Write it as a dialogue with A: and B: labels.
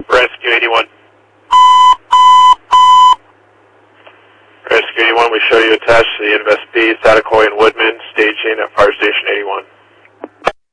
A: Rescue 81. Rescue 81, we show you attached to the Invest B, Satakoy and Woodman, staging at Fire